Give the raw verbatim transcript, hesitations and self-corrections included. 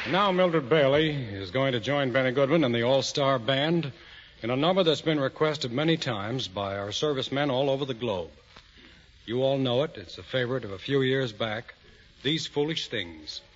Now Mildred Bailey is going to join Benny Goodman and the All-Star Band in a number that's been requested many times by our servicemen all over the globe. You all know it. It's a favorite of a few years back. These Foolish Things.